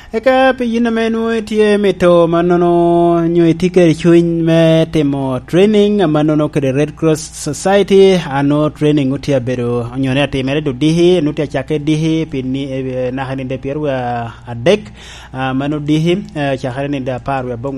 eka piyina menu tie mito manono nyue tike chuin me temo training manono ke Red Cross Society ano training utia bedo nyone atimere do dihi nutia chake dihi pini na haninde pierwa adek mano dihi chakare ni da parwa